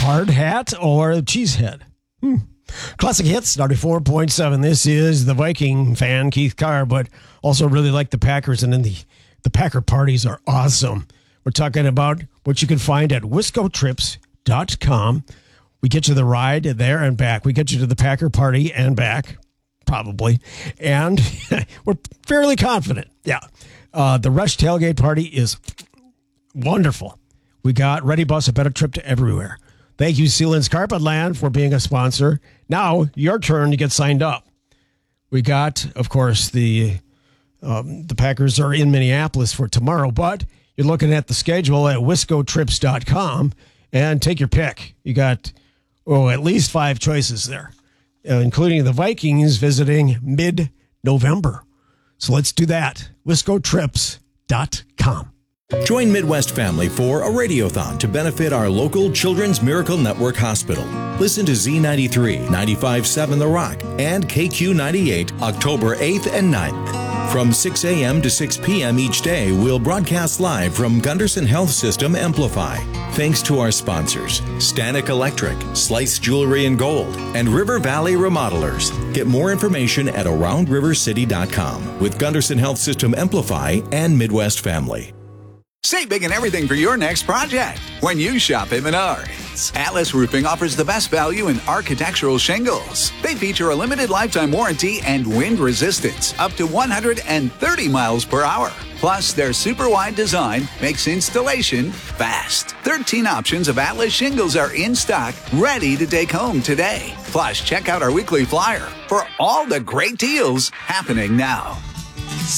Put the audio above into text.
hard hat or cheese head? Classic Hits, 94.7. This is the Viking fan, Keith Carr, but also really like the Packers, and then the Packer parties are awesome. We're talking about what you can find at wiscotrips.com. We get you the ride there and back. We get you to the Packer party and back, probably. And we're fairly confident. Yeah. The Rush Tailgate Party is wonderful. We got Ready Bus, a better trip to everywhere. Thank you, Sealands Carpetland, for being a sponsor. Now, your turn to get signed up. We got, of course, the Packers are in Minneapolis for tomorrow, but you're looking at the schedule at wiscotrips.com and take your pick. You got, at least 5 choices there, including the Vikings visiting mid-November. So let's do that. wiscotrips.com. Join Midwest Family for a radiothon to benefit our local Children's Miracle Network Hospital. Listen to Z93, 95.7 The Rock, and KQ98 October 8th and 9th. From 6 a.m. to 6 p.m. each day, we'll broadcast live from Gunderson Health System Amplify. Thanks to our sponsors, Stanek Electric, Slice Jewelry and Gold, and River Valley Remodelers. Get more information at AroundRiverCity.com with Gunderson Health System Amplify and Midwest Family. Save big in everything for your next project when you shop at Menards. Atlas Roofing offers the best value in architectural shingles. They feature a limited lifetime warranty and wind resistance up to 130 miles per hour. Plus, their super wide design makes installation fast. 13 options of Atlas shingles are in stock, ready to take home today. Plus, check out our weekly flyer for all the great deals happening now.